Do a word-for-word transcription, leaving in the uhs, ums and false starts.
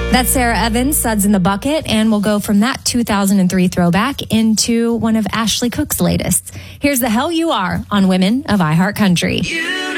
That's Sarah Evans, Suds in the Bucket, and we'll go from that two thousand three throwback into one of Ashley Cook's latest. Here's The Hell You Are on Women of iHeart Country. You